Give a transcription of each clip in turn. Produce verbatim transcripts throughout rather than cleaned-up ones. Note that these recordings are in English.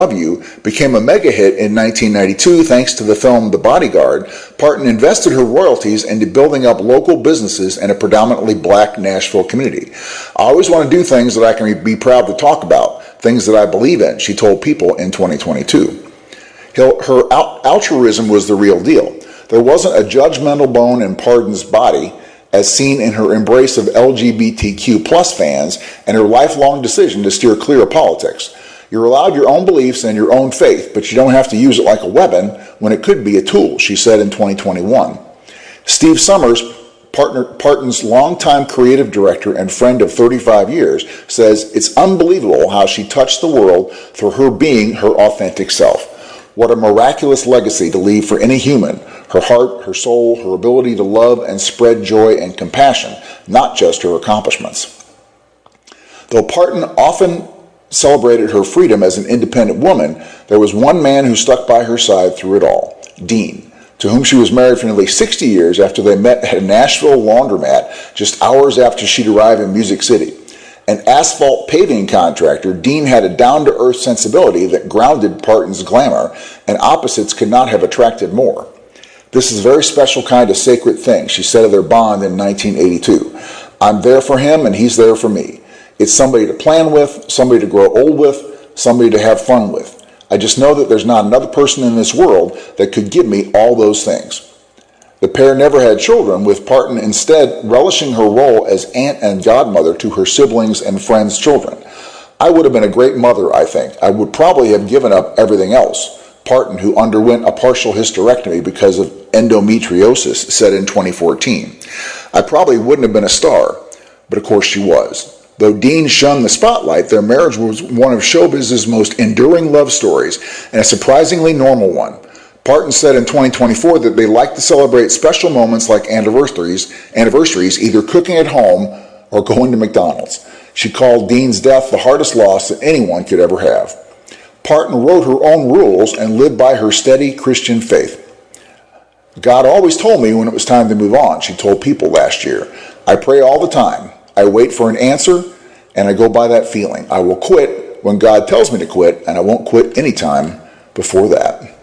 You became a mega hit in nineteen ninety-two thanks to the film The Bodyguard, Parton invested her royalties into building up local businesses and a predominantly black Nashville community. I always want to do things that I can be proud to talk about, things that I believe in, she told People in twenty twenty-two. Her altruism was the real deal. There wasn't a judgmental bone in Parton's body, as seen in her embrace of L G B T Q plus fans and her lifelong decision to steer clear of politics. You're allowed your own beliefs and your own faith, but you don't have to use it like a weapon when it could be a tool, she said in twenty twenty-one. Steve Summers, partner, Parton's longtime creative director and friend of thirty-five years, says it's unbelievable how she touched the world through her being her authentic self. What a miraculous legacy to leave for any human, her heart, her soul, her ability to love and spread joy and compassion, not just her accomplishments. Though Parton often celebrated her freedom as an independent woman, there was one man who stuck by her side through it all, Dean, to whom she was married for nearly sixty years after they met at a Nashville laundromat just hours after she'd arrived in Music City. An asphalt paving contractor, Dean had a down-to-earth sensibility that grounded Parton's glamour, and opposites could not have attracted more. This is a very special kind of sacred thing, she said of their bond in nineteen eighty-two. I'm there for him and he's there for me. It's somebody to plan with, somebody to grow old with, somebody to have fun with. I just know that there's not another person in this world that could give me all those things. The pair never had children, with Parton instead relishing her role as aunt and godmother to her siblings and friends' children. I would have been a great mother, I think. I would probably have given up everything else. Parton, who underwent a partial hysterectomy because of endometriosis, said in twenty fourteen. I probably wouldn't have been a star, but of course she was. Though Dean shunned the spotlight, their marriage was one of showbiz's most enduring love stories, and a surprisingly normal one. Parton said in twenty twenty-four that they like to celebrate special moments like anniversaries, anniversaries, either cooking at home or going to McDonald's. She called Dean's death the hardest loss that anyone could ever have. Parton wrote her own rules and lived by her steady Christian faith. God always told me when it was time to move on, she told People last year. I pray all the time. I wait for an answer, and I go by that feeling. I will quit when God tells me to quit, and I won't quit any time before that.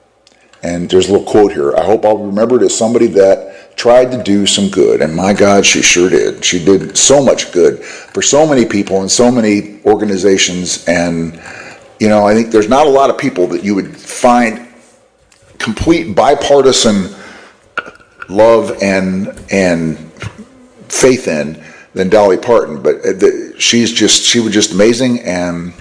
And there's a little quote here. I hope I'll be remembered as somebody that tried to do some good, and my God, she sure did. She did so much good for so many people and so many organizations, and, you know, I think there's not a lot of people that you would find complete bipartisan love and and faith in than Dolly Parton, but the, she's just, she was just amazing, and,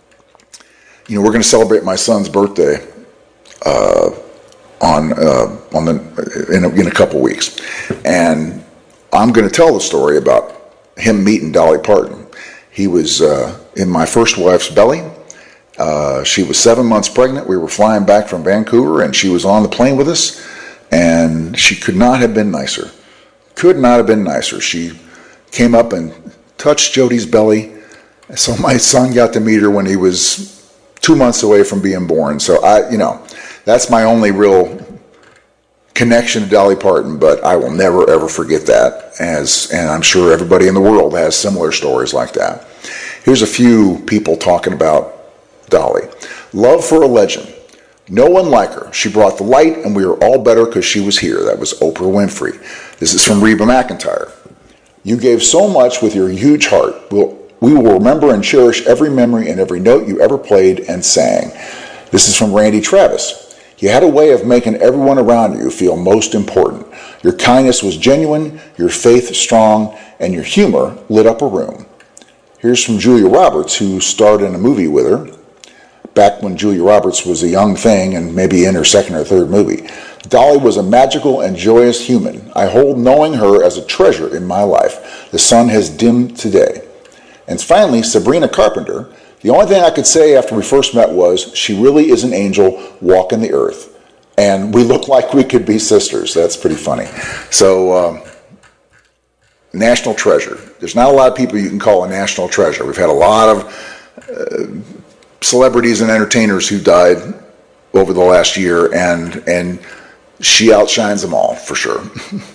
you know, we're going to celebrate my son's birthday uh, on uh, on the in a, in a couple weeks, and I'm going to tell the story about him meeting Dolly Parton. He was uh, in my first wife's belly. Uh, she was seven months pregnant. We were flying back from Vancouver, and she was on the plane with us, and she could not have been nicer. Could not have been nicer. She came up and touched Jody's belly. So my son got to meet her when he was two months away from being born. So I, you know, that's my only real connection to Dolly Parton, but I will never ever forget that, as, and I'm sure everybody in the world has similar stories like that. Here's a few people talking about Dolly. Love for a legend. No one like her. She brought the light, and we were all better because she was here. That was Oprah Winfrey. This is from Reba McEntire. You gave so much with your huge heart. We'll, we will remember and cherish every memory and every note you ever played and sang. This is from Randy Travis. You had a way of making everyone around you feel most important. Your kindness was genuine, your faith strong, and your humor lit up a room. Here's from Julia Roberts, who starred in a movie with her, back when Julia Roberts was a young thing and maybe in her second or third movie. Dolly was a magical and joyous human. I hold knowing her as a treasure in my life. The sun has dimmed today. And finally, Sabrina Carpenter. The only thing I could say after we first met was, she really is an angel walking the earth. And we look like we could be sisters. That's pretty funny. So, um, national treasure. There's not a lot of people you can call a national treasure. We've had a lot of uh, celebrities and entertainers who died over the last year, and and she outshines them all, for sure.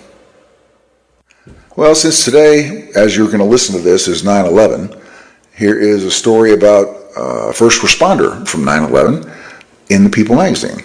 Well, since today, as you're going to listen to this, is nine eleven, here is a story about uh, first responder from nine eleven in the People magazine.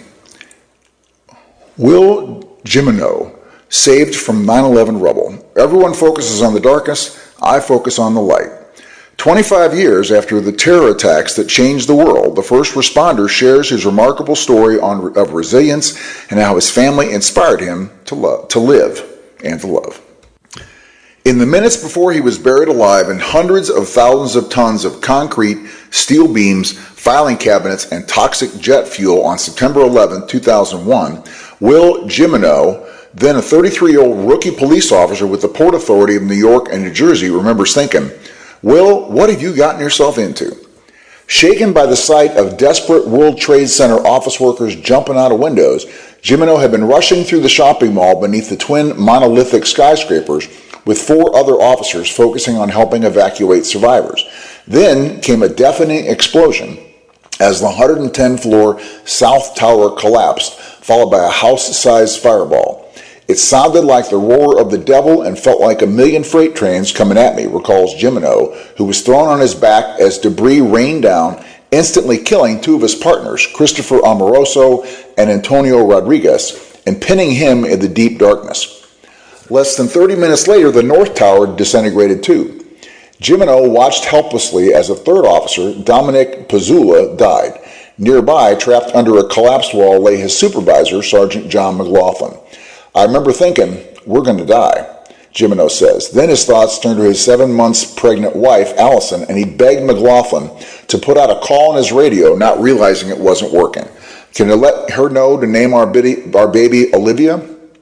Will Jimeno, saved from nine eleven rubble. Everyone focuses on the darkness. I focus on the light. twenty-five years after the terror attacks that changed the world, the first responder shares his remarkable story on, of resilience and how his family inspired him to, love, to live and to love. In the minutes before he was buried alive in hundreds of thousands of tons of concrete, steel beams, filing cabinets, and toxic jet fuel on September eleventh, two thousand one, Will Jimeno, then a thirty-three-year-old rookie police officer with the Port Authority of New York and New Jersey, remembers thinking, "Will, what have you gotten yourself into?" Shaken by the sight of desperate World Trade Center office workers jumping out of windows, Jimeno had been rushing through the shopping mall beneath the twin monolithic skyscrapers with four other officers focusing on helping evacuate survivors. Then came a deafening explosion as the one hundred ten floor South Tower collapsed, followed by a house-sized fireball. It sounded like the roar of the devil and felt like a million freight trains coming at me, recalls Jimeno, who was thrown on his back as debris rained down, instantly killing two of his partners, Christopher Amoroso and Antonio Rodriguez, and pinning him in the deep darkness. Less than thirty minutes later, the North Tower disintegrated too. Jimeno watched helplessly as a third officer, Dominic Pizzula, died. Nearby, trapped under a collapsed wall, lay his supervisor, Sergeant John McLaughlin. "I remember thinking, we're going to die," Jimeno says. Then his thoughts turned to his seven months pregnant wife, Allison, and he begged McLaughlin to put out a call on his radio, not realizing it wasn't working. "Can you let her know to name our baby, our baby Olivia?"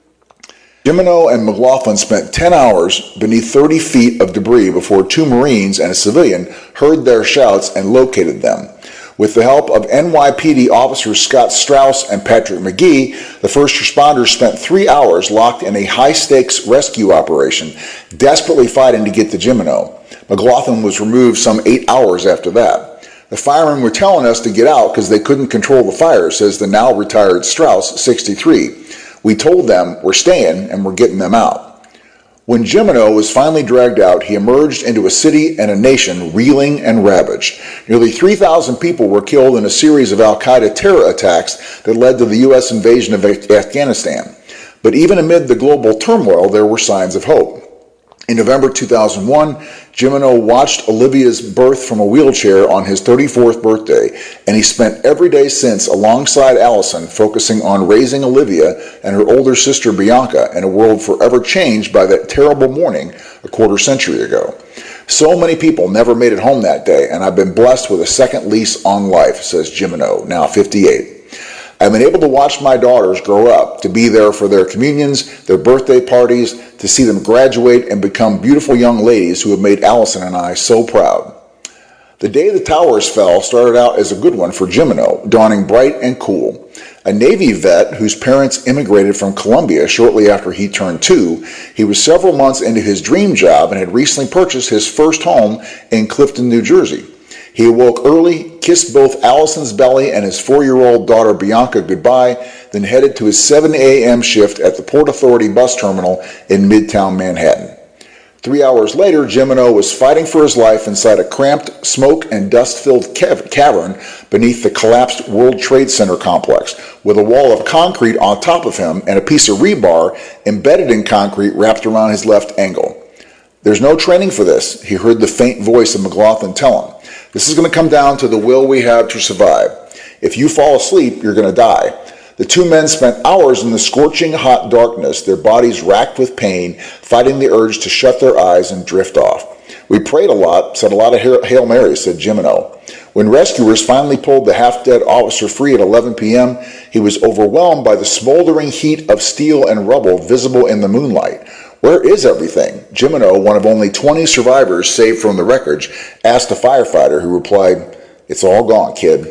Jimeno and McLaughlin spent ten hours beneath thirty feet of debris before two Marines and a civilian heard their shouts and located them. With the help of N Y P D officers Scott Strauss and Patrick McGee, the first responders spent three hours locked in a high-stakes rescue operation, desperately fighting to get to Jimeno. McLaughlin was removed some eight hours after that. "The firemen were telling us to get out because they couldn't control the fire," says the now retired Strauss, sixty-three. "We told them we're staying and we're getting them out." When Jimeno was finally dragged out, he emerged into a city and a nation reeling and ravaged. Nearly three thousand people were killed in a series of al-Qaeda terror attacks that led to the U S invasion of Afghanistan. But even amid the global turmoil, there were signs of hope. In November two thousand one, Jimeno watched Olivia's birth from a wheelchair on his thirty-fourth birthday, and he spent every day since alongside Allison, focusing on raising Olivia and her older sister Bianca in a world forever changed by that terrible morning a quarter century ago. "So many people never made it home that day, and I've been blessed with a second lease on life," says Jimeno, now fifty-eight. "I've been able to watch my daughters grow up, to be there for their communions, their birthday parties, to see them graduate and become beautiful young ladies who have made Allison and I so proud." The day the towers fell started out as a good one for Jimeno, dawning bright and cool. A Navy vet whose parents immigrated from Colombia shortly after he turned two, he was several months into his dream job and had recently purchased his first home in Clifton, New Jersey. He awoke early, kissed both Allison's belly and his four-year-old daughter Bianca goodbye, then headed to his seven a.m. shift at the Port Authority bus terminal in Midtown Manhattan. Three hours later, Jimeno was fighting for his life inside a cramped, smoke and dust-filled cavern beneath the collapsed World Trade Center complex, with a wall of concrete on top of him and a piece of rebar embedded in concrete wrapped around his left ankle. "There's no training for this," he heard the faint voice of McLaughlin tell him. "This is going to come down to the will we have to survive. If you fall asleep, you're going to die." The two men spent hours in the scorching hot darkness, their bodies racked with pain, fighting the urge to shut their eyes and drift off. "We prayed a lot, said a lot of Hail Marys," said Jimeno. When rescuers finally pulled the half-dead officer free at eleven p.m., he was overwhelmed by the smoldering heat of steel and rubble visible in the moonlight. "Where is everything?" Jimeno, one of only twenty survivors saved from the wreckage, asked a firefighter, who replied, "It's all gone, kid."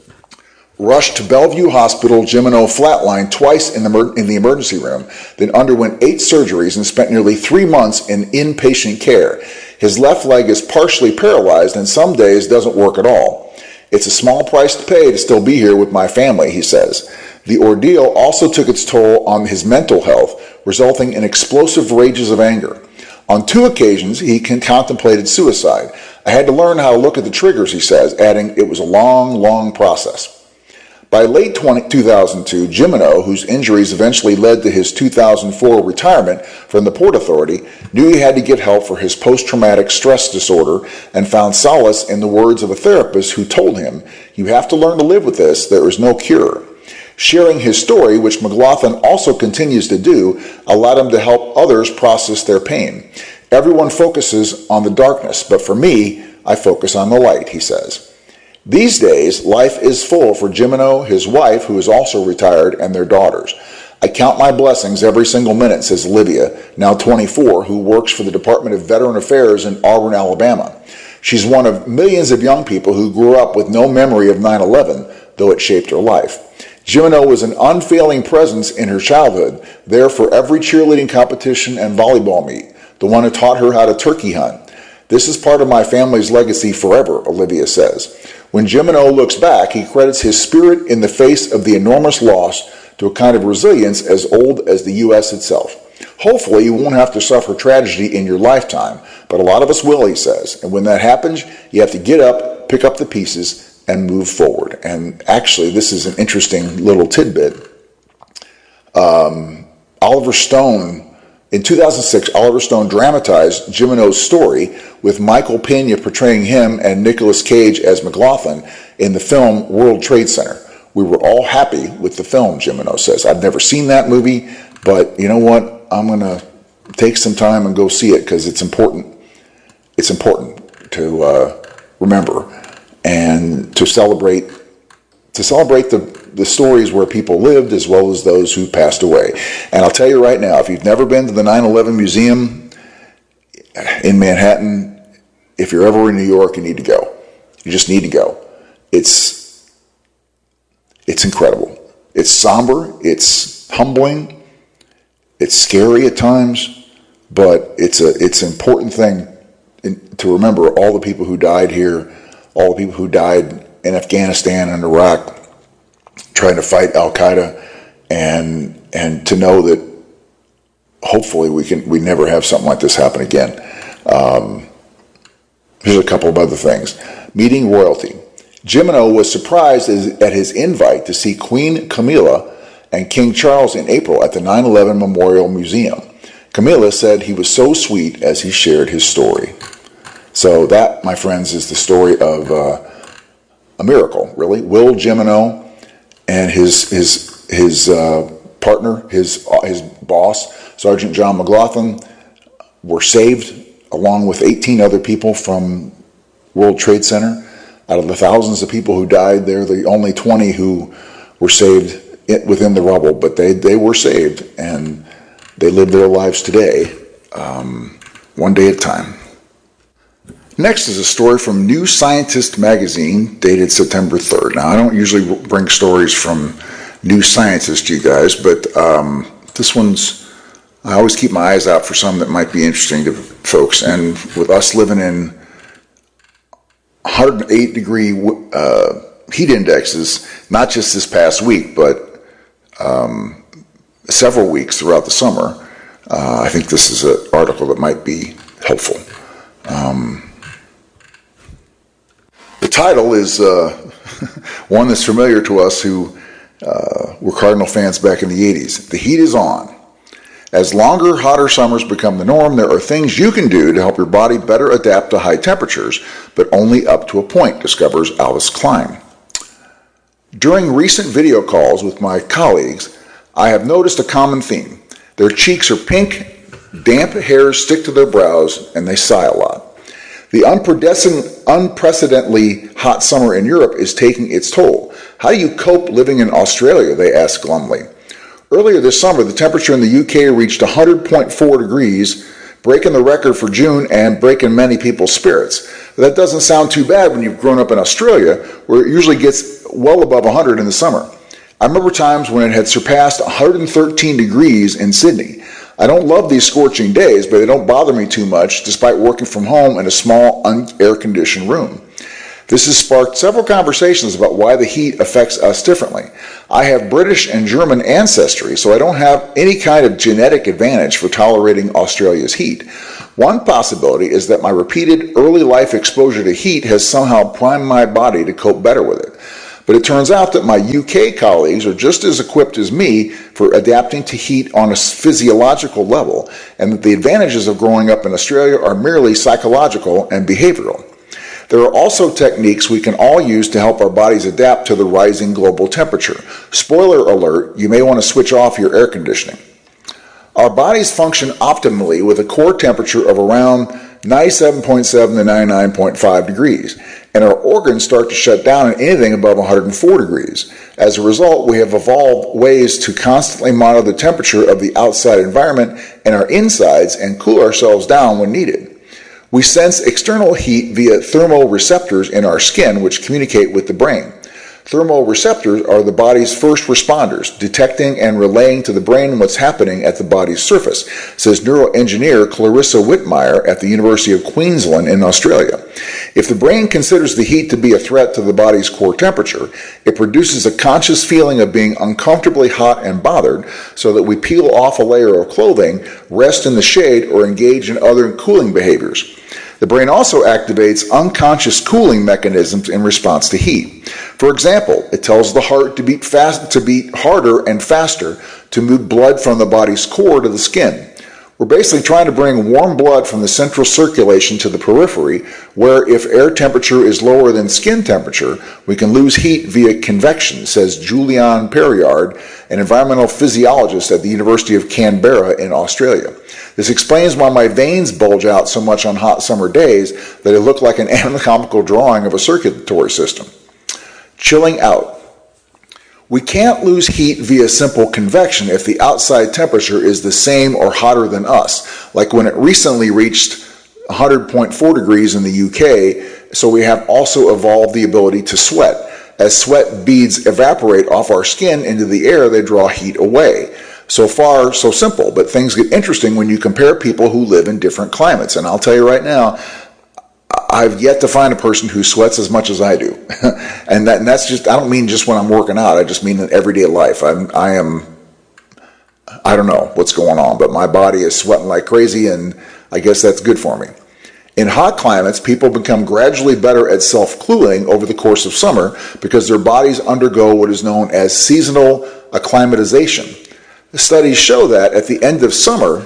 Rushed to Bellevue Hospital, Jimeno flatlined twice in the, in the emergency room, then underwent eight surgeries and spent nearly three months in inpatient care. His left leg is partially paralyzed and some days doesn't work at all. "It's a small price to pay to still be here with my family," he says. The ordeal also took its toll on his mental health, resulting in explosive rages of anger. On two occasions, he con- contemplated suicide. I had to learn how to look at the triggers, he says, adding, it was a long, long process. By late two thousand two, Jimeno, whose injuries eventually led to his two thousand four retirement from the Port Authority, knew he had to get help for his post-traumatic stress disorder and found solace in the words of a therapist who told him, you have to learn to live with this, there is no cure. Sharing his story, which McLaughlin also continues to do, allowed him to help others process their pain. Everyone focuses on the darkness, but for me, I focus on the light, he says. These days, life is full for Jimeno, his wife, who is also retired, and their daughters. I count my blessings every single minute, says Olivia, now twenty-four, who works for the Department of Veteran Affairs in Auburn, Alabama. She's one of millions of young people who grew up with no memory of nine eleven, though it shaped her life. Jimeno was an unfailing presence in her childhood, there for every cheerleading competition and volleyball meet, the one who taught her how to turkey hunt. This is part of my family's legacy forever, Olivia says. When Jimeno looks back, he credits his spirit in the face of the enormous loss to a kind of resilience as old as the U S itself. Hopefully, you won't have to suffer tragedy in your lifetime, but a lot of us will, he says. And when that happens, you have to get up, pick up the pieces, and move forward. And actually, this is an interesting little tidbit. Um, Oliver Stone, in two thousand six, Oliver Stone dramatized Jimeno's story with Michael Pena portraying him and Nicolas Cage as McLaughlin in the film World Trade Center. We were all happy with the film, Jimeno says. I've never seen that movie, but you know what? I'm going to take some time and go see it because it's important. It's important to uh, remember and to celebrate to celebrate the, the stories where people lived as well as those who passed away. And I'll tell you right now, if you've never been to the nine eleven Museum in Manhattan, if you're ever in New York, you need to go. You just need to go. It's it's incredible. It's somber. It's humbling. It's scary at times, but it's a it's an important thing in, to remember all the people who died here, all the people who died in Afghanistan and Iraq trying to fight Al-Qaeda, and and to know that hopefully we can we never have something like this happen again. Um, here's a couple of other things. Meeting royalty. Jimeno was surprised at his invite to see Queen Camilla and King Charles in April at the nine eleven Memorial Museum. Camilla said he was so sweet as he shared his story. So that, my friends, is the story of uh, a miracle, really. Will Jimeno and his his his uh, partner, his his boss, Sergeant John McLaughlin, were saved along with eighteen other people from World Trade Center. Out of the thousands of people who died, they're the only twenty who were saved within the rubble, but they, they were saved, and they live their lives today, um, one day at a time. Next is a story from New Scientist magazine, dated September third. Now, I don't usually bring stories from New Scientist to you guys, but um, this one's, I always keep my eyes out for some that might be interesting to folks, and with us living in one hundred eight degree uh, heat indexes, not just this past week, but um, several weeks throughout the summer, uh, I think this is an article that might be helpful. Um, the title is uh, one that's familiar to us who uh, were Cardinal fans back in the eighties. The heat is on. As longer, hotter summers become the norm, there are things you can do to help your body better adapt to high temperatures, but only up to a point, discovers Alice Klein. During recent video calls with my colleagues, I have noticed a common theme. Their cheeks are pink, damp hairs stick to their brows, and they sigh a lot. The unprecedentedly hot summer in Europe is taking its toll. How do you cope living in Australia, they ask glumly. Earlier this summer, the temperature in the U K reached one hundred point four degrees, breaking the record for June and breaking many people's spirits. That doesn't sound too bad when you've grown up in Australia, where it usually gets well above one hundred in the summer. I remember times when it had surpassed one hundred thirteen degrees in Sydney. I don't love these scorching days, but they don't bother me too much, despite working from home in a small, un-air-conditioned room. This has sparked several conversations about why the heat affects us differently. I have British and German ancestry, so I don't have any kind of genetic advantage for tolerating Australia's heat. One possibility is that my repeated early life exposure to heat has somehow primed my body to cope better with it. But it turns out that my U K colleagues are just as equipped as me for adapting to heat on a physiological level, and that the advantages of growing up in Australia are merely psychological and behavioral. There are also techniques we can all use to help our bodies adapt to the rising global temperature. Spoiler alert, you may want to switch off your air conditioning. Our bodies function optimally with a core temperature of around ninety-seven point seven to ninety-nine point five degrees, and our organs start to shut down at anything above one hundred four degrees. As a result, we have evolved ways to constantly monitor the temperature of the outside environment and our insides and cool ourselves down when needed. We sense external heat via thermoreceptors in our skin, which communicate with the brain. Thermoreceptors are the body's first responders, detecting and relaying to the brain what's happening at the body's surface, says neuroengineer Clarissa Whitmire at the University of Queensland in Australia. If the brain considers the heat to be a threat to the body's core temperature, it produces a conscious feeling of being uncomfortably hot and bothered, so that we peel off a layer of clothing, rest in the shade, or engage in other cooling behaviors. The brain also activates unconscious cooling mechanisms in response to heat. For example, it tells the heart to beat fast, to beat harder and faster to move blood from the body's core to the skin. We're basically trying to bring warm blood from the central circulation to the periphery, where if air temperature is lower than skin temperature, we can lose heat via convection, says Julian Perriard, an environmental physiologist at the University of Canberra in Australia. This explains why my veins bulge out so much on hot summer days that they look like an anatomical drawing of a circulatory system. Chilling out. We can't lose heat via simple convection if the outside temperature is the same or hotter than us, like when it recently reached one hundred point four degrees in the U K, so we have also evolved the ability to sweat. As sweat beads evaporate off our skin into the air, they draw heat away. So far, so simple, but things get interesting when you compare people who live in different climates. And I'll tell you right now, I've yet to find a person who sweats as much as I do. and, that, and that's just, I don't mean just when I'm working out, I just mean in everyday life. I'm, I am, I don't know what's going on, but my body is sweating like crazy, and I guess that's good for me. In hot climates, people become gradually better at self-cooling over the course of summer because their bodies undergo what is known as seasonal acclimatization. The studies show that at the end of summer,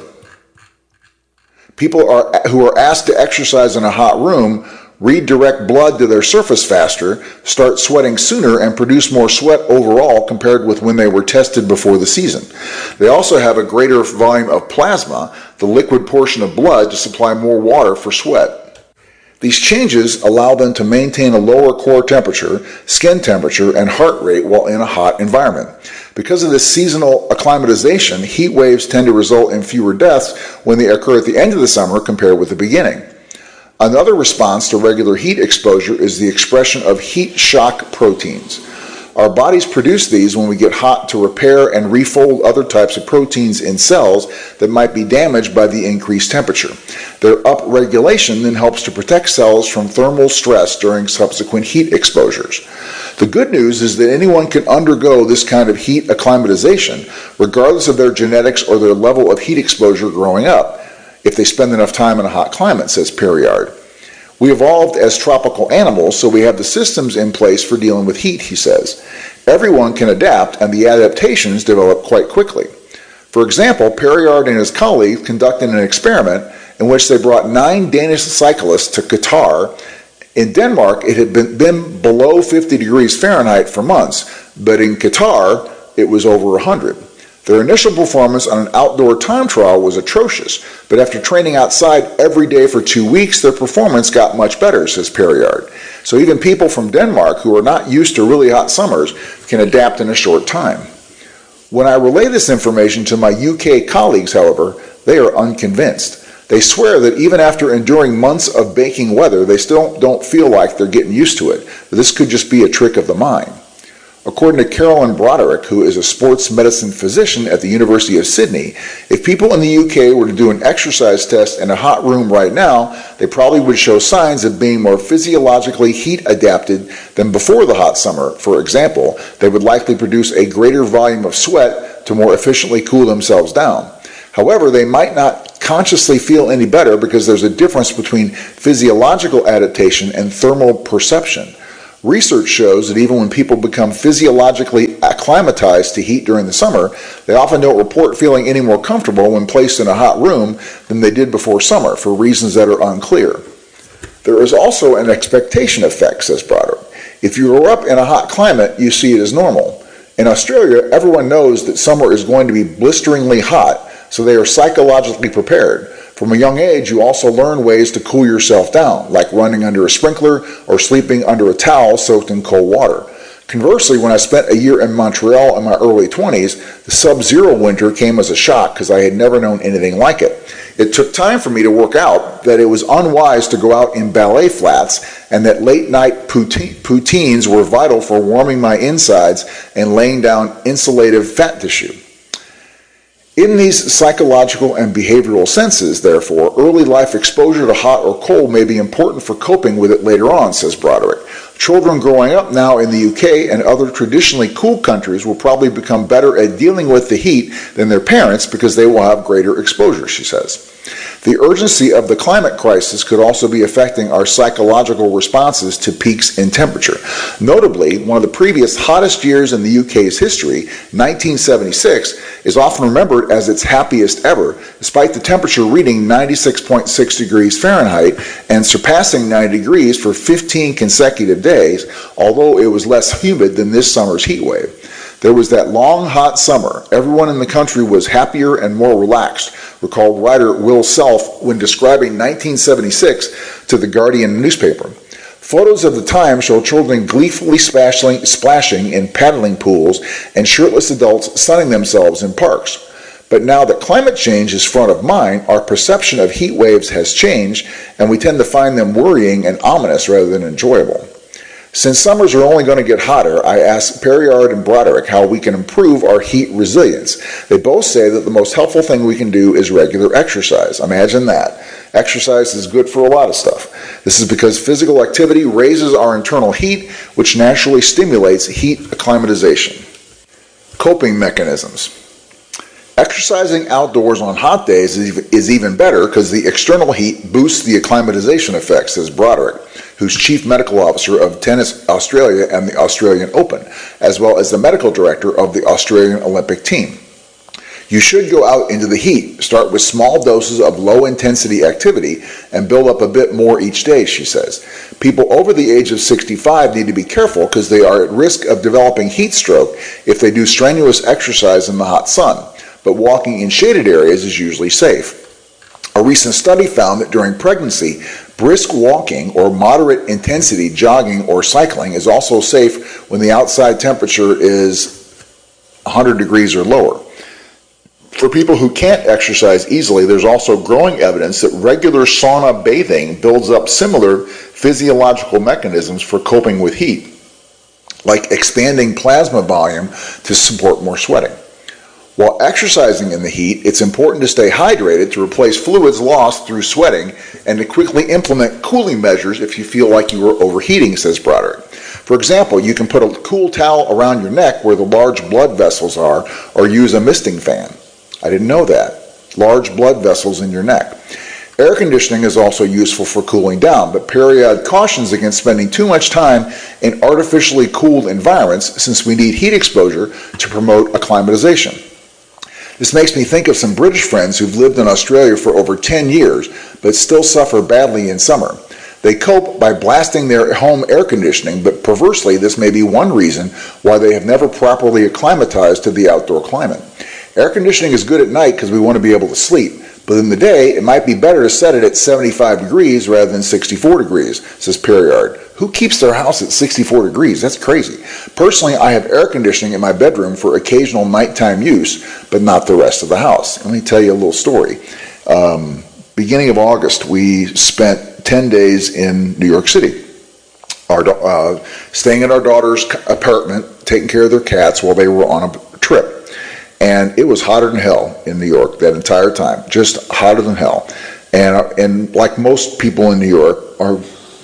people are, who are asked to exercise in a hot room redirect blood to their surface faster, start sweating sooner, and produce more sweat overall compared with when they were tested before the season. They also have a greater volume of plasma, the liquid portion of blood, to supply more water for sweat. These changes allow them to maintain a lower core temperature, skin temperature, and heart rate while in a hot environment. Because of this seasonal acclimatization, heat waves tend to result in fewer deaths when they occur at the end of the summer compared with the beginning. Another response to regular heat exposure is the expression of heat shock proteins. Our bodies produce these when we get hot to repair and refold other types of proteins in cells that might be damaged by the increased temperature. Their upregulation then helps to protect cells from thermal stress during subsequent heat exposures. The good news is that anyone can undergo this kind of heat acclimatization, regardless of their genetics or their level of heat exposure growing up, if they spend enough time in a hot climate, says Perriard. We evolved as tropical animals, so we have the systems in place for dealing with heat, he says. Everyone can adapt, and the adaptations develop quite quickly. For example, Perriard and his colleagues conducted an experiment in which they brought nine Danish cyclists to Qatar. In Denmark, it had been, been below fifty degrees Fahrenheit for months, but in Qatar, it was over one hundred. Their initial performance on an outdoor time trial was atrocious, but after training outside every day for two weeks, their performance got much better, says Perriard. So even people from Denmark who are not used to really hot summers can adapt in a short time. When I relay this information to my U K colleagues, however, they are unconvinced. They swear that even after enduring months of baking weather, they still don't feel like they're getting used to it. This could just be a trick of the mind. According to Carolyn Broderick, who is a sports medicine physician at the University of Sydney, if people in the U K were to do an exercise test in a hot room right now, they probably would show signs of being more physiologically heat adapted than before the hot summer. For example, they would likely produce a greater volume of sweat to more efficiently cool themselves down. However, they might not consciously feel any better because there's a difference between physiological adaptation and thermal perception. Research shows that even when people become physiologically acclimatized to heat during the summer, they often don't report feeling any more comfortable when placed in a hot room than they did before summer, for reasons that are unclear. There is also an expectation effect, says Broderick. If you grow up in a hot climate, you see it as normal. In Australia, everyone knows that summer is going to be blisteringly hot, so they are psychologically prepared. From a young age, you also learn ways to cool yourself down, like running under a sprinkler or sleeping under a towel soaked in cold water. Conversely, when I spent a year in Montreal in my early twenties, the sub-zero winter came as a shock because I had never known anything like it. It took time for me to work out that it was unwise to go out in ballet flats and that late-night poutines were vital for warming my insides and laying down insulative fat tissue. In these psychological and behavioral senses, therefore, early life exposure to hot or cold may be important for coping with it later on, says Broderick. Children growing up now in the U K and other traditionally cool countries will probably become better at dealing with the heat than their parents because they will have greater exposure, she says. The urgency of the climate crisis could also be affecting our psychological responses to peaks in temperature. Notably, one of the previous hottest years in the U K's history, nineteen seventy-six, is often remembered as its happiest ever, despite the temperature reading ninety-six point six degrees Fahrenheit and surpassing ninety degrees for fifteen consecutive days, although it was less humid than this summer's heat wave. There was that long, hot summer. Everyone in the country was happier and more relaxed, recalled writer Will Self when describing nineteen seventy-six to the Guardian newspaper. Photos of the time show children gleefully splashing, splashing in paddling pools and shirtless adults sunning themselves in parks. But now that climate change is front of mind, our perception of heat waves has changed, and we tend to find them worrying and ominous rather than enjoyable. Since summers are only going to get hotter, I asked Perriard and Broderick how we can improve our heat resilience. They both say that the most helpful thing we can do is regular exercise. Imagine that. Exercise is good for a lot of stuff. This is because physical activity raises our internal heat, which naturally stimulates heat acclimatization. Coping mechanisms. Exercising outdoors on hot days is even better because the external heat boosts the acclimatization effect, says Broderick, who's Chief Medical Officer of Tennis Australia and the Australian Open, as well as the Medical Director of the Australian Olympic team. You should go out into the heat, start with small doses of low-intensity activity, and build up a bit more each day, she says. People over the age of sixty-five need to be careful because they are at risk of developing heat stroke if they do strenuous exercise in the hot sun, but walking in shaded areas is usually safe. A recent study found that during pregnancy, brisk walking or moderate intensity jogging or cycling is also safe when the outside temperature is one hundred degrees or lower. For people who can't exercise easily, there's also growing evidence that regular sauna bathing builds up similar physiological mechanisms for coping with heat, like expanding plasma volume to support more sweating. While exercising in the heat, it's important to stay hydrated to replace fluids lost through sweating and to quickly implement cooling measures if you feel like you are overheating, says Broderick. For example, you can put a cool towel around your neck where the large blood vessels are, or use a misting fan. I didn't know that. Large blood vessels in your neck. Air conditioning is also useful for cooling down, but Perriard cautions against spending too much time in artificially cooled environments since we need heat exposure to promote acclimatization. This makes me think of some British friends who've lived in Australia for over ten years, but still suffer badly in summer. They cope by blasting their home air conditioning, but perversely, this may be one reason why they have never properly acclimatized to the outdoor climate. Air conditioning is good at night because we want to be able to sleep, but in the day, it might be better to set it at seventy-five degrees rather than sixty-four degrees, says Perriard. Who keeps their house at sixty-four degrees? That's crazy. Personally, I have air conditioning in my bedroom for occasional nighttime use, but not the rest of the house. Let me tell you a little story. Um, beginning of August, we spent ten days in New York City. our uh, staying in our daughter's apartment, taking care of their cats while they were on a trip. And it was hotter than hell in New York that entire time, just hotter than hell. And uh, and like most people in New York, our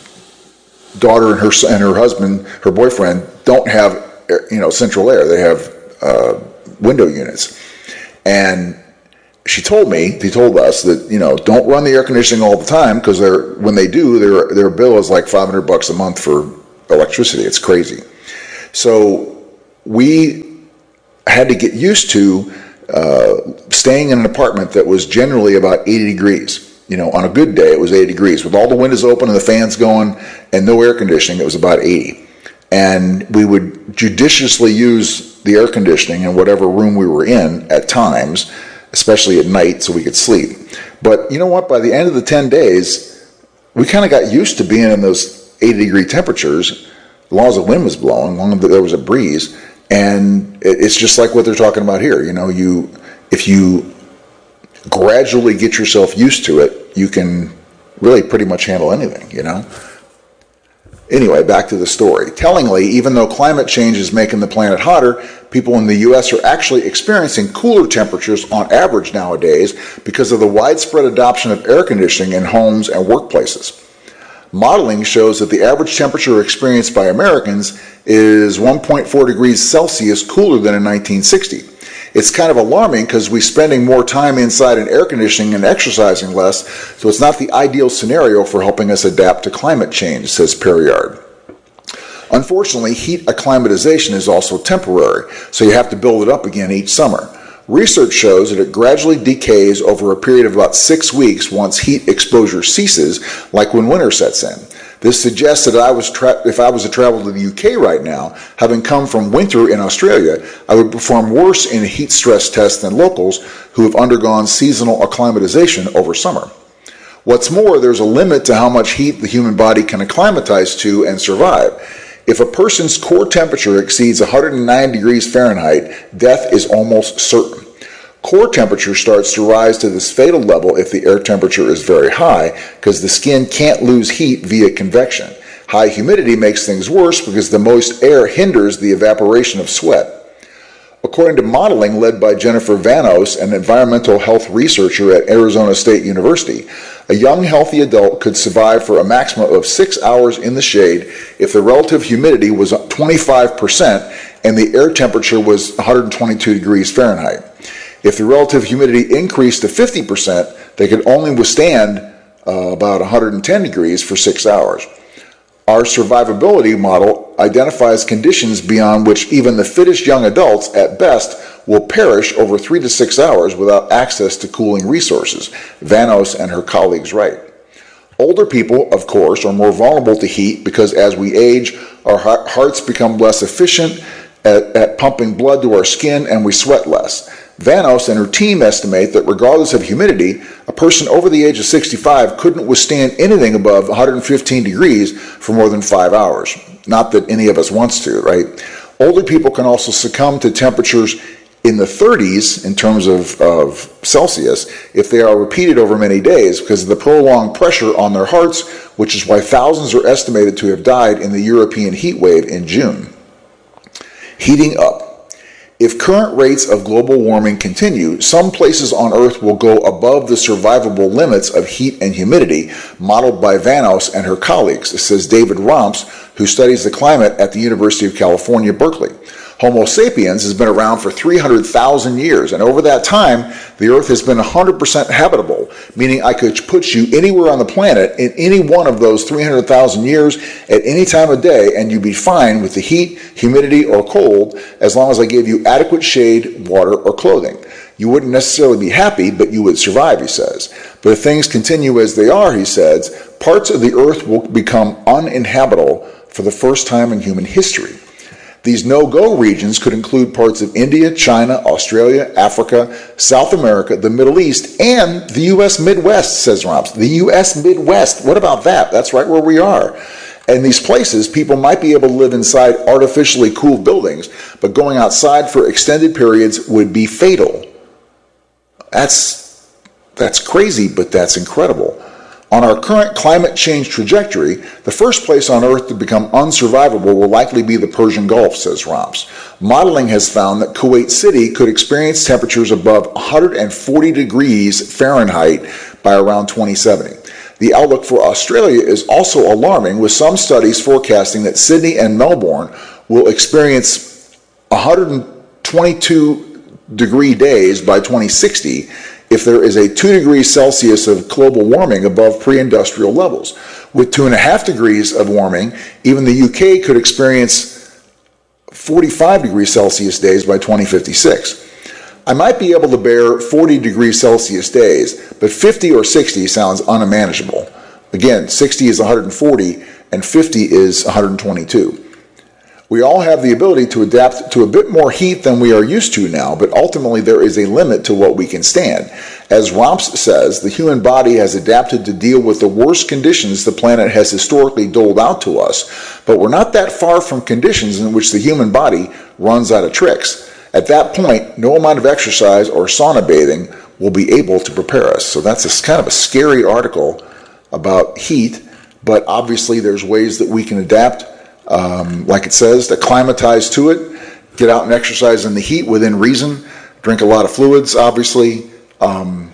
daughter and her and her husband, her boyfriend, don't have you know central air. They have uh, window units. And she told me, they told us that you know don't run the air conditioning all the time because they're when they do, their their bill is like five hundred bucks a month for electricity. It's crazy. So we had to get used to uh, staying in an apartment that was generally about eighty degrees. You know, on a good day, it was eighty degrees. With all the windows open and the fans going and no air conditioning, it was about eighty. And we would judiciously use the air conditioning in whatever room we were in at times, especially at night, so we could sleep. But you know what? By the end of the ten days, we kind of got used to being in those eighty degree temperatures, as long as the wind was blowing, as long as there was a breeze. And it's just like what they're talking about here. You know, you if you gradually get yourself used to it, you can really pretty much handle anything, you know? Anyway, back to the story. Tellingly, even though climate change is making the planet hotter, people in the U S are actually experiencing cooler temperatures on average nowadays because of the widespread adoption of air conditioning in homes and workplaces. Modeling shows that the average temperature experienced by Americans is one point four degrees Celsius cooler than in nineteen sixty. It's kind of alarming because we're spending more time inside in air conditioning and exercising less, so it's not the ideal scenario for helping us adapt to climate change, says Perriard. Unfortunately, heat acclimatization is also temporary, so you have to build it up again each summer. Research shows that it gradually decays over a period of about six weeks once heat exposure ceases, like when winter sets in. This suggests that I was tra- if I was to travel to the U K right now, having come from winter in Australia, I would perform worse in a heat stress test than locals who have undergone seasonal acclimatization over summer. What's more, there's a limit to how much heat the human body can acclimatize to and survive. If a person's core temperature exceeds one hundred nine degrees Fahrenheit, death is almost certain. Core temperature starts to rise to this fatal level if the air temperature is very high, because the skin can't lose heat via convection. High humidity makes things worse because the moist air hinders the evaporation of sweat. According to modeling led by Jennifer Vanos, an environmental health researcher at Arizona State University, a young healthy adult could survive for a maximum of six hours in the shade if the relative humidity was twenty-five percent and the air temperature was one hundred twenty-two degrees Fahrenheit. If the relative humidity increased to fifty percent, they could only withstand uh, about one hundred ten degrees for six hours. Our survivability model identifies conditions beyond which even the fittest young adults, at best, will perish over three to six hours without access to cooling resources, Vanos and her colleagues write. Older people, of course, are more vulnerable to heat because as we age, our hearts become less efficient at, at pumping blood to our skin and we sweat less. Vanos and her team estimate that regardless of humidity, a person over the age of sixty-five couldn't withstand anything above one hundred fifteen degrees for more than five hours. Not that any of us wants to, right? Older people can also succumb to temperatures in the thirties in terms of, of Celsius if they are repeated over many days because of the prolonged pressure on their hearts, which is why thousands are estimated to have died in the European heat wave in June. Heating up. If current rates of global warming continue, some places on Earth will go above the survivable limits of heat and humidity, modeled by Vanos and her colleagues, says David Romps, who studies the climate at the University of California, Berkeley. Homo sapiens has been around for three hundred thousand years, and over that time, the Earth has been one hundred percent habitable, meaning I could put you anywhere on the planet in any one of those three hundred thousand years at any time of day, and you'd be fine with the heat, humidity, or cold, as long as I gave you adequate shade, water, or clothing. You wouldn't necessarily be happy, but you would survive, he says. But if things continue as they are, he says, parts of the Earth will become uninhabitable for the first time in human history. These no-go regions could include parts of India, China, Australia, Africa, South America, the Middle East, and the U S Midwest, says Romps. The U S Midwest, what about that? That's right where we are. In these places, people might be able to live inside artificially cooled buildings, but going outside for extended periods would be fatal. That's, that's crazy, but that's incredible. On our current climate change trajectory, the first place on Earth to become unsurvivable will likely be the Persian Gulf, says Romps. Modeling has found that Kuwait City could experience temperatures above one hundred forty degrees Fahrenheit by around twenty seventy. The outlook for Australia is also alarming, with some studies forecasting that Sydney and Melbourne will experience one hundred twenty-two degree days by twenty sixty if there is a two degrees Celsius of global warming above pre-industrial levels. With two and a half degrees of warming, even the U K could experience forty-five degrees Celsius days by twenty fifty-six. I might be able to bear forty degrees Celsius days, but fifty or sixty sounds unmanageable. Again, sixty is one hundred forty and fifty is one hundred twenty-two. We all have the ability to adapt to a bit more heat than we are used to now, but ultimately there is a limit to what we can stand. As Romps says, the human body has adapted to deal with the worst conditions the planet has historically doled out to us, but we're not that far from conditions in which the human body runs out of tricks. At that point, no amount of exercise or sauna bathing will be able to prepare us. So that's a, kind of a scary article about heat, but obviously there's ways that we can adapt. Um, like it says, to acclimatize to it, get out and exercise in the heat within reason, drink a lot of fluids, obviously. Um,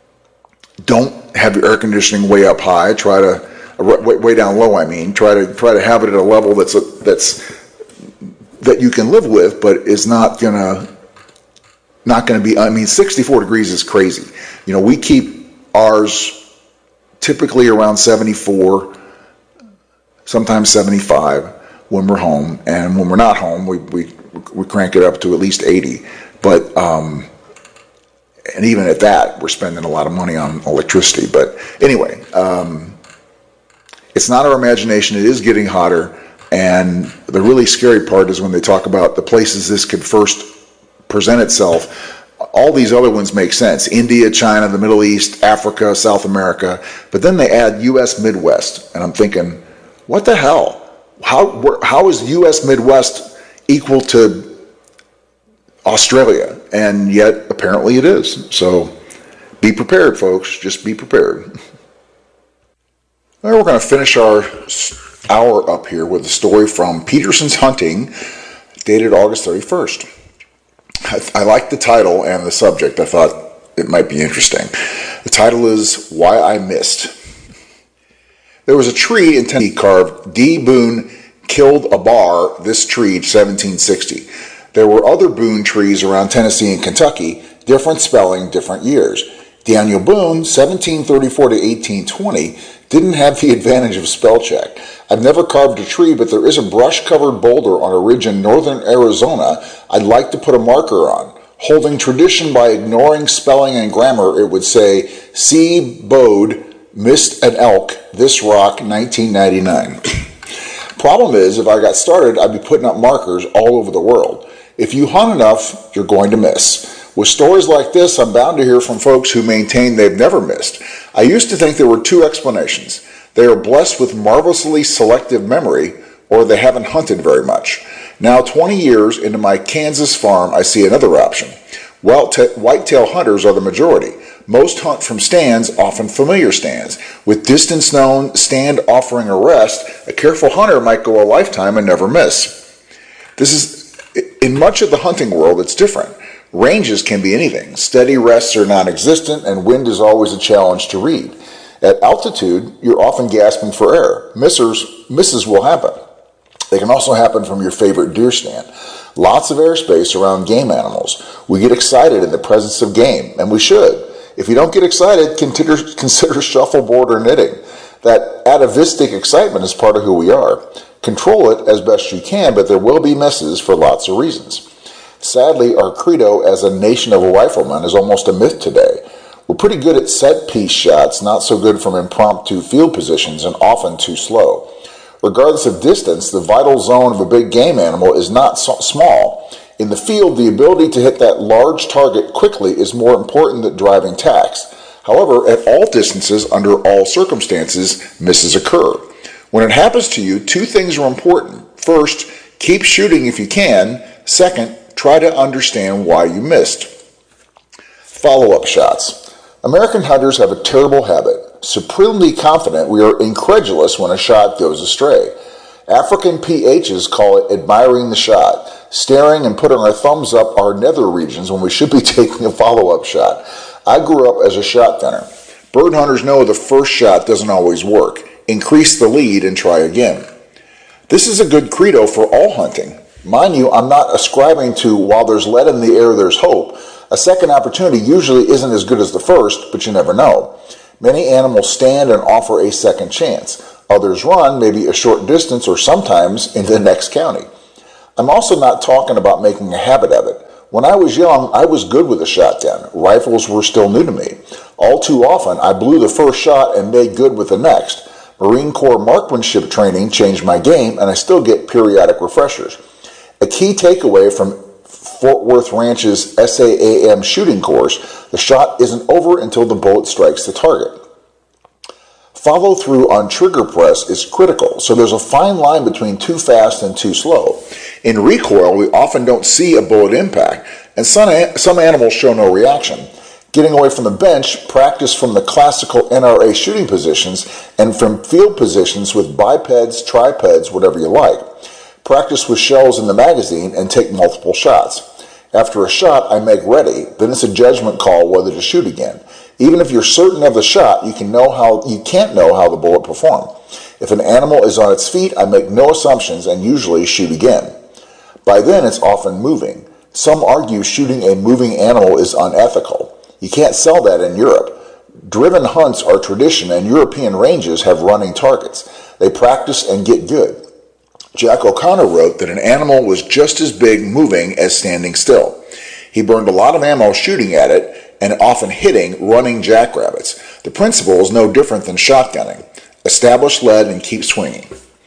don't have your air conditioning way up high. Try to way, way down low. I mean, try to try to have it at a level that's a, that's that you can live with, but is not gonna not gonna be. I mean, sixty-four degrees is crazy. You know, we keep ours typically around seventy-four, sometimes seventy-five. When we're home, and when we're not home, we we we crank it up to at least eighty. But um, and even at that, we're spending a lot of money on electricity. But anyway, um, it's not our imagination. It is getting hotter, and the really scary part is when they talk about the places this could first present itself. All these other ones make sense: India, China, the Middle East, Africa, South America. But then they add U S Midwest, and I'm thinking, what the hell? How how is U S Midwest equal to Australia? And yet, apparently it is. So, be prepared, folks. Just be prepared. Well, we're going to finish our hour up here with a story from Peterson's Hunting, dated August thirty-first. I, I like the title and the subject. I thought it might be interesting. The title is Why I Missed. There was a tree in Tennessee carved, D. Boone killed a bar, this tree, seventeen sixty. There were other Boone trees around Tennessee and Kentucky, different spelling, different years. Daniel Boone, seventeen thirty-four to eighteen twenty, didn't have the advantage of spell check. I've never carved a tree, but there is a brush-covered boulder on a ridge in northern Arizona I'd like to put a marker on. Holding tradition by ignoring spelling and grammar, it would say, C. Bode, missed an elk, this rock, nineteen ninety-nine. Problem is, if I got started, I'd be putting up markers all over the world. If you hunt enough, you're going to miss. With stories like this, I'm bound to hear from folks who maintain they've never missed. I used to think there were two explanations. They are blessed with marvelously selective memory, or they haven't hunted very much. Now, twenty years into my Kansas farm, I see another option. Whitetail hunters are the majority. Most hunt from stands, often familiar stands. With distance known, stand offering a rest, a careful hunter might go a lifetime and never miss. This is, in much of the hunting world, it's different. Ranges can be anything. Steady rests are non-existent, and wind is always a challenge to read. At altitude, you're often gasping for air. Missers, misses will happen. They can also happen from your favorite deer stand. Lots of airspace around game animals. We get excited in the presence of game, and we should. If you don't get excited, consider, consider shuffleboard or knitting. That atavistic excitement is part of who we are. Control it as best you can, but there will be misses for lots of reasons. Sadly, our credo as a nation of riflemen is almost a myth today. We're pretty good at set-piece shots, not so good from impromptu field positions, and often too slow. Regardless of distance, the vital zone of a big game animal is not so small. In the field, the ability to hit that large target quickly is more important than driving tacks. However, at all distances, under all circumstances, misses occur. When it happens to you, two things are important. First, keep shooting if you can. Second, try to understand why you missed. Follow-up shots. American hunters have a terrible habit. supremely confident, we are incredulous when a shot goes astray. African P Hs call it admiring the shot, staring and putting our thumbs up our nether regions when we should be taking a follow-up shot. I grew up as a shotgunner. Bird hunters know the first shot doesn't always work. Increase the lead and try again. This is a good credo for all hunting. Mind you, I'm not ascribing to while there's lead in the air, there's hope. A second opportunity usually isn't as good as the first, but you never know. Many animals stand and offer a second chance. Others run, maybe a short distance or sometimes in the next county. I'm also not talking about making a habit of it. When I was young, I was good with a shotgun. Rifles were still new to me. All too often, I blew the first shot and made good with the next. Marine Corps marksmanship training changed my game, and I still get periodic refreshers. A key takeaway from Fort Worth Ranch's S A A M shooting course, the shot isn't over until the bullet strikes the target. Follow through on trigger press is critical, so there's a fine line between too fast and too slow. In recoil, we often don't see a bullet impact, and some, some animals show no reaction. Getting away from the bench, practice from the classical N R A shooting positions and from field positions with bipeds, tripeds, whatever you like. Practice with shells in the magazine and take multiple shots. After a shot, I make ready, then it's a judgment call whether to shoot again. Even if you're certain of the shot, you can know how you can't know how the bullet performed. If an animal is on its feet, I make no assumptions and usually shoot again. By then, it's often moving. Some argue shooting a moving animal is unethical. You can't sell that in Europe. Driven hunts are tradition, and European ranges have running targets. They practice and get good. Jack O'Connor wrote that an animal was just as big moving as standing still. He burned a lot of ammo shooting at it and often hitting running jackrabbits. The principle is no different than shotgunning. Establish lead and keep swinging.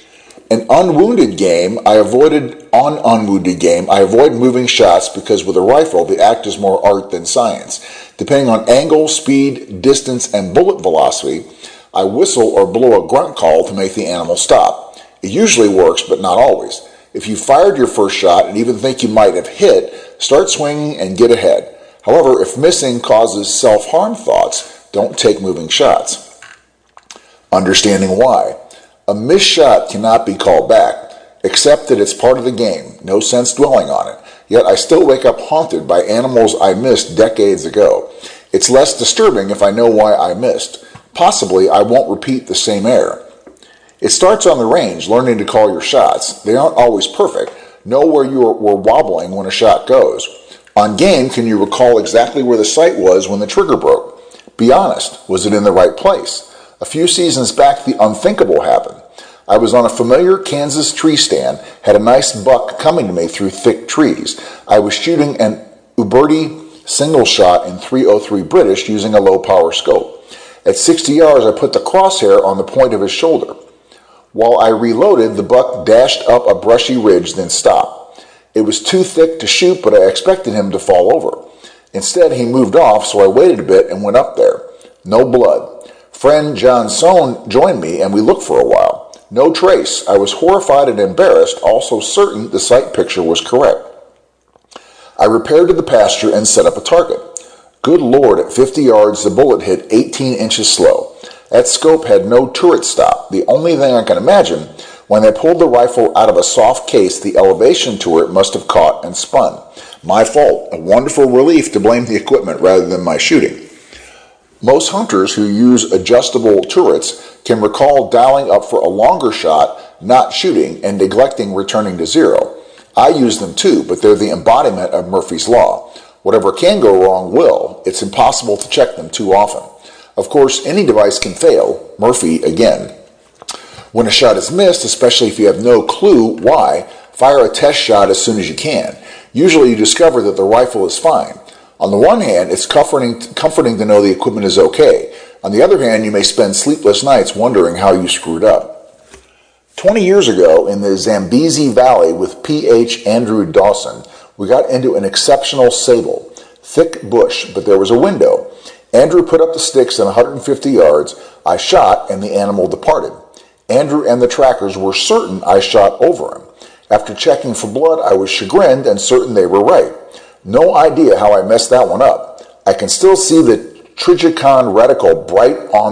An unwounded game, I avoided on unwounded game, I avoid moving shots because with a rifle, the act is more art than science. Depending on angle, speed, distance, and bullet velocity, I whistle or blow a grunt call to make the animal stop. It usually works, but not always. If you fired your first shot and even think you might have hit, start swinging and get ahead. However, if missing causes self-harm thoughts, don't take moving shots. Understanding why. A missed shot cannot be called back. Accept that it's part of the game. No sense dwelling on it. Yet I still wake up haunted by animals I missed decades ago. It's less disturbing if I know why I missed. Possibly I won't repeat the same error. It starts on the range, learning to call your shots. They aren't always perfect. Know where you were wobbling when a shot goes. On game, can you recall exactly where the sight was when the trigger broke? Be honest. Was it in the right place? A few seasons back, the unthinkable happened. I was on a familiar Kansas tree stand, had a nice buck coming to me through thick trees. I was shooting an Uberti single shot in three oh three British using a low-power scope. At sixty yards, I put the crosshair on the point of his shoulder. While I reloaded, the buck dashed up a brushy ridge, then stopped. It was too thick to shoot, but I expected him to fall over. Instead, he moved off, so I waited a bit and went up there. No blood. Friend John Sohn joined me, and we looked for a while. No trace. I was horrified and embarrassed, also certain the sight picture was correct. I repaired to the pasture and set up a target. Good Lord, at fifty yards, the bullet hit eighteen inches slow. That scope had no turret stop. The only thing I can imagine, when they pulled the rifle out of a soft case, the elevation turret must have caught and spun. My fault. A wonderful relief to blame the equipment rather than my shooting. Most hunters who use adjustable turrets can recall dialing up for a longer shot, not shooting, and neglecting returning to zero. I use them too, but they're the embodiment of Murphy's Law. Whatever can go wrong will. It's impossible to check them too often. Of course, any device can fail. Murphy again. When a shot is missed, especially if you have no clue why, fire a test shot as soon as you can. Usually you discover that the rifle is fine. On the one hand, it's comforting, comforting to know the equipment is okay. On the other hand, you may spend sleepless nights wondering how you screwed up. Twenty years ago, in the Zambezi Valley with P H Andrew Dawson, we got into an exceptional sable. Thick bush, but there was a window. Andrew put up the sticks at one hundred fifty yards. I shot, and the animal departed. Andrew and the trackers were certain I shot over him. After checking for blood, I was chagrined and certain they were right. No idea how I messed that one up. I can still see the Trijicon reticle bright on the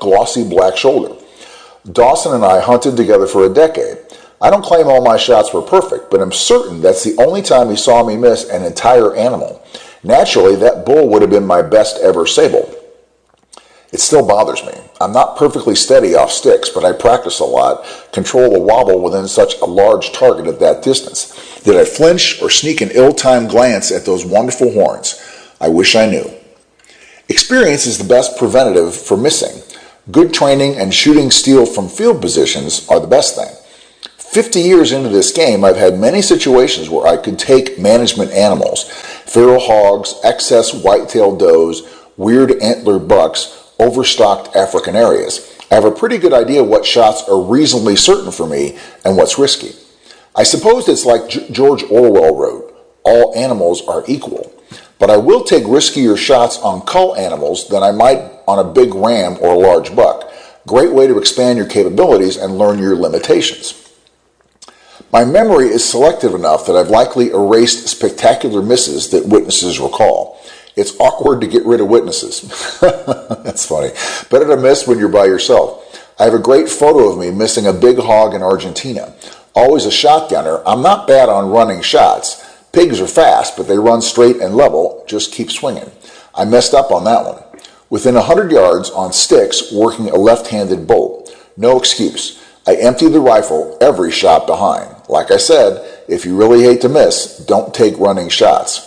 glossy black shoulder. Dawson and I hunted together for a decade. I don't claim all my shots were perfect, but I'm certain that's the only time he saw me miss an entire animal. Naturally, that bull would have been my best ever sable. It still bothers me. I'm not perfectly steady off sticks, but I practice a lot, control the wobble within such a large target at that distance. Did I flinch or sneak an ill-timed glance at those wonderful horns? I wish I knew. Experience is the best preventative for missing. Good training and shooting steel from field positions are the best thing. Fifty years into this game, I've had many situations where I could take management animals, feral hogs, excess white-tailed does, weird antlered bucks, overstocked African areas. I have a pretty good idea what shots are reasonably certain for me and what's risky. I suppose it's like G- George Orwell wrote, all animals are equal. But I will take riskier shots on cull animals than I might on a big ram or a large buck. Great way to expand your capabilities and learn your limitations. My memory is selective enough that I've likely erased spectacular misses that witnesses recall. It's awkward to get rid of witnesses. That's funny. Better to miss when you're by yourself. I have a great photo of me missing a big hog in Argentina. Always a shotgunner, I'm not bad on running shots. Pigs are fast, but they run straight and level, just keep swinging. I messed up on that one. Within one hundred yards on sticks, working a left-handed bolt. No excuse. I emptied the rifle every shot behind. Like I said, if you really hate to miss, don't take running shots.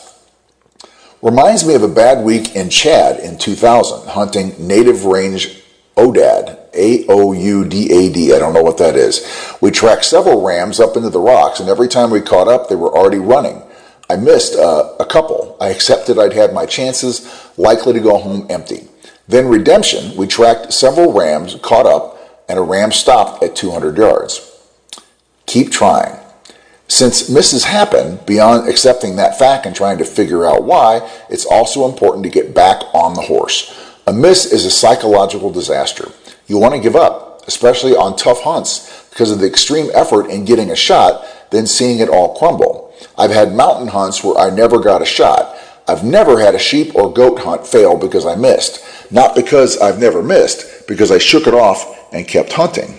Reminds me of a bad week in Chad in two thousand, hunting native range Odad, A O U D A D, I don't know what that is. We tracked several rams up into the rocks, and every time we caught up, they were already running. I missed uh, a couple. I accepted I'd had my chances, likely to go home empty. Then redemption, we tracked several rams, caught up, and a ram stopped at two hundred yards. Keep trying. Since misses happen, beyond accepting that fact and trying to figure out why, it's also important to get back on the horse. A miss is a psychological disaster. You want to give up, especially on tough hunts, because of the extreme effort in getting a shot, then seeing it all crumble. I've had mountain hunts where I never got a shot. I've never had a sheep or goat hunt fail because I missed. Not because I've never missed, because I shook it off and kept hunting.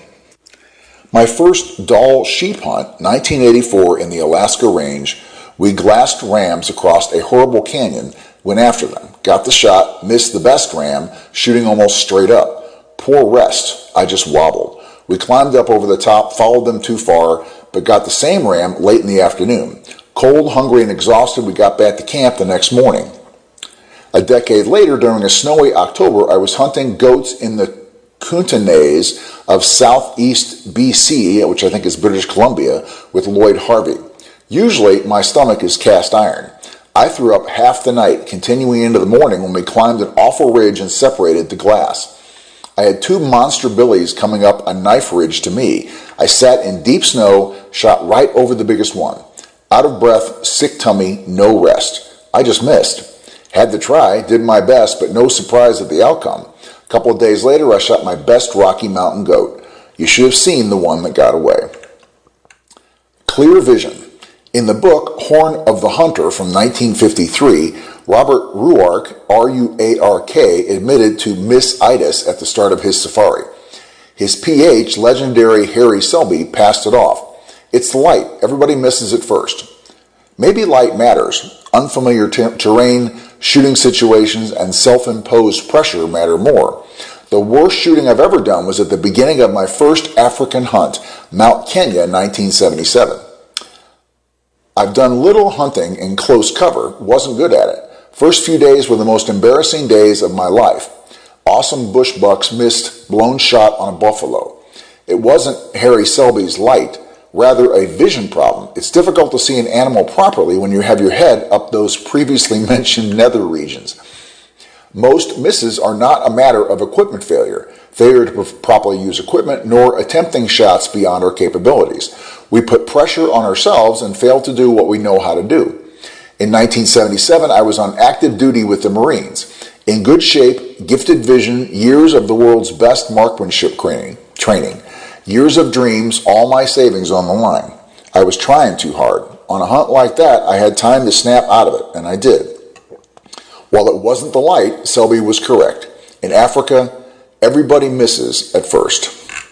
My first Dall sheep hunt, nineteen eighty-four, in the Alaska Range, we glassed rams across a horrible canyon, went after them, got the shot, missed the best ram, shooting almost straight up. Poor rest, I just wobbled. We climbed up over the top, followed them too far, but got the same ram late in the afternoon. Cold, hungry, and exhausted, we got back to camp the next morning. A decade later, during a snowy October, I was hunting goats in the Kootenays of southeast B C, which I think is British Columbia, with Lloyd Harvey. Usually, my stomach is cast iron. I threw up half the night, continuing into the morning when we climbed an awful ridge and separated to glass. I had two monster billies coming up a knife ridge to me. I sat in deep snow, shot right over the biggest one. Out of breath, sick tummy, no rest. I just missed. Had to try, did my best, but no surprise at the outcome. A couple of days later, I shot my best Rocky Mountain goat. You should have seen the one that got away. Clear vision. In the book Horn of the Hunter from nineteen fifty-three, Robert Ruark, R U A R K, admitted to miss-itis at the start of his safari. His P H, legendary Harry Selby, passed it off. It's the light. Everybody misses it first. Maybe light matters. Unfamiliar ter- terrain, shooting situations, and self-imposed pressure matter more. The worst shooting I've ever done was at the beginning of my first African hunt, Mount Kenya in nineteen seventy-seven. I've done little hunting in close cover, wasn't good at it. First few days were the most embarrassing days of my life. Awesome bush bucks missed blown shot on a buffalo. It wasn't Harry Selby's light, rather a vision problem. It's difficult to see an animal properly when you have your head up those previously mentioned nether regions. Most misses are not a matter of equipment failure, failure to properly use equipment, nor attempting shots beyond our capabilities. We put pressure on ourselves and fail to do what we know how to do. In nineteen seventy-seven, I was on active duty with the Marines. In good shape, gifted vision, years of the world's best marksmanship training, years of dreams, all my savings on the line. I was trying too hard. On a hunt like that, I had time to snap out of it, and I did. While it wasn't the light, Selby was correct. In Africa, everybody misses at first.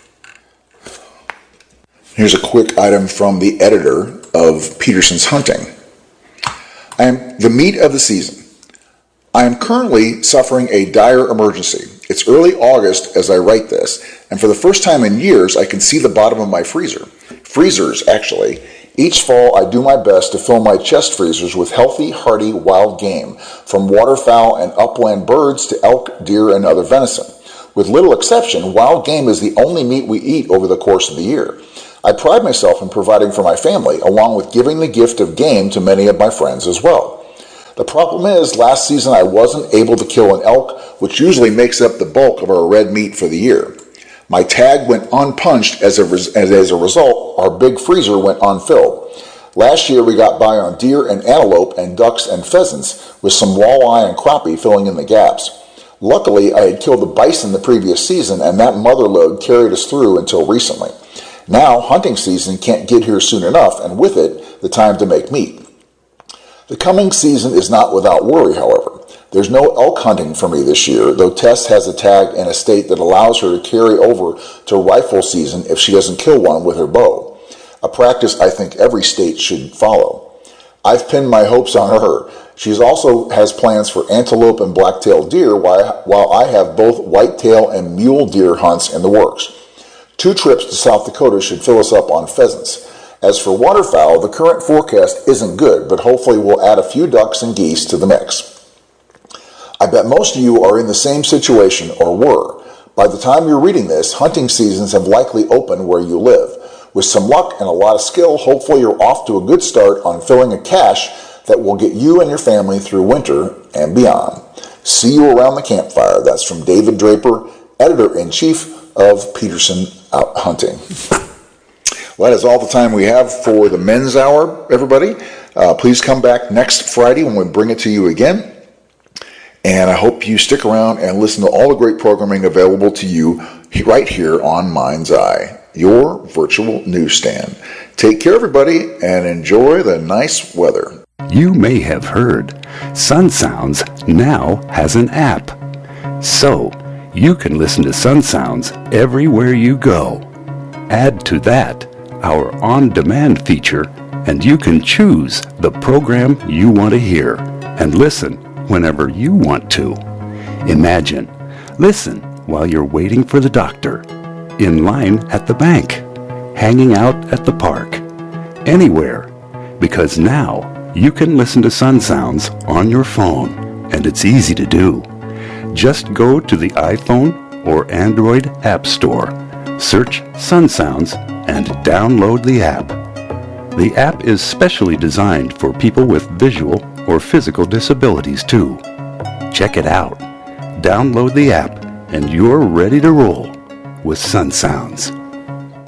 Here's a quick item from the editor of Peterson's Hunting. I am the meat of the season. I am currently suffering a dire emergency. It's early August as I write this, and for the first time in years, I can see the bottom of my freezer. Freezers, actually. Each fall, I do my best to fill my chest freezers with healthy, hearty, wild game, from waterfowl and upland birds to elk, deer, and other venison. With little exception, wild game is the only meat we eat over the course of the year. I pride myself in providing for my family, along with giving the gift of game to many of my friends as well. The problem is, last season I wasn't able to kill an elk, which usually makes up the bulk of our red meat for the year. My tag went unpunched, as a, res- as a result, our big freezer went unfilled. Last year we got by on deer and antelope and ducks and pheasants, with some walleye and crappie filling in the gaps. Luckily, I had killed a bison the previous season, and that mother load carried us through until recently. Now, hunting season can't get here soon enough, and with it, the time to make meat. The coming season is not without worry, however. There's no elk hunting for me this year, though Tess has a tag in a state that allows her to carry over to rifle season if she doesn't kill one with her bow, a practice I think every state should follow. I've pinned my hopes on her. She also has plans for antelope and black-tailed deer, while I have both whitetail and mule deer hunts in the works. Two trips to South Dakota should fill us up on pheasants. As for waterfowl, the current forecast isn't good, but hopefully we'll add a few ducks and geese to the mix. I bet most of you are in the same situation or were. By the time you're reading this, hunting seasons have likely opened where you live. With some luck and a lot of skill, hopefully you're off to a good start on filling a cache that will get you and your family through winter and beyond. See you around the campfire. That's from David Draper, Editor-in-Chief of Peterson Out Hunting. Well, that is all the time we have for the Men's Hour, everybody. Uh, please come back next Friday when we bring it to you again. And I hope you stick around and listen to all the great programming available to you right here on Mind's Eye, your virtual newsstand. Take care, everybody, and enjoy the nice weather. You may have heard Sun Sounds now has an app. So, you can listen to Sun Sounds everywhere you go. Add to that our on-demand feature, and you can choose the program you want to hear and listen whenever you want to. Imagine, listen while you're waiting for the doctor, in line at the bank, hanging out at the park, anywhere, because now you can listen to Sun Sounds on your phone, and it's easy to do. Just go to the iPhone or Android App Store, search Sun Sounds, and download the app. The app is specially designed for people with visual or physical disabilities too. Check it out. Download the app and you're ready to roll with Sun Sounds.